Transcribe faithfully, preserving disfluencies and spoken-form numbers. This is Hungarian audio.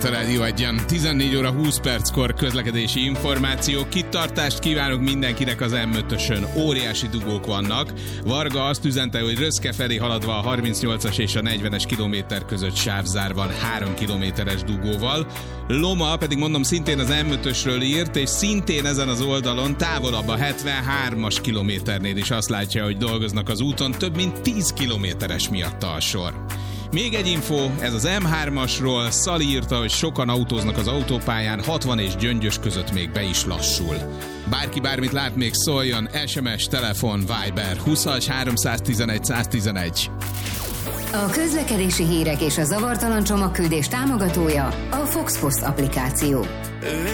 itt a Rádió Egyen. tizennégy óra húsz perckor közlekedési információ. Kitartást kívánok mindenkinek az em ötösön. Óriási dugók vannak. Varga azt üzente, hogy Röszke felé haladva a harmincnyolcas és a negyvenes kilométer között sávzár van három kilométeres dugóval. Loma pedig mondom szintén az em ötösről írt, és szintén ezen az oldalon távolabb a hetvenhármas kilométernél is azt látja, hogy dolgoznak az úton, több mint tíz kilométeres miatt a sor. Még egy info, ez az em hármasról. Szali írta, hogy sokan autóznak az autópályán, hatvan és Gyöngyös között még be is lassul. Bárki bármit lát, még szóljon, es em es, telefon, Viber húszas háromszáztizenegy száztizenegy. A közlekedési hírek és a zavartalan csomagküldés támogatója a Fox Post applikáció.